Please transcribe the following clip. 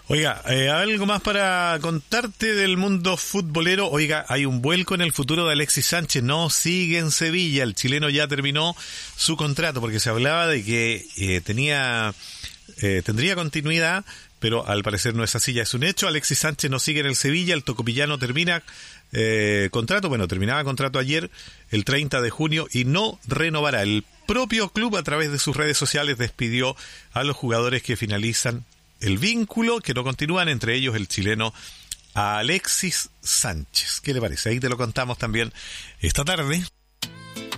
Oiga, algo más para contarte del mundo futbolero. Oiga, hay un vuelco en el futuro de Alexis Sánchez. No sigue en Sevilla. El chileno ya terminó su contrato porque se hablaba de que tendría continuidad, pero al parecer no es así, ya es un hecho. Alexis Sánchez no sigue en el Sevilla. El tocopillano termina contrato. Bueno, terminaba contrato ayer, el 30 de junio, y no renovará. El propio club, a través de sus redes sociales, despidió a los jugadores que finalizan el vínculo, que no continúan, entre ellos el chileno Alexis Sánchez. ¿Qué le parece? Ahí te lo contamos también esta tarde.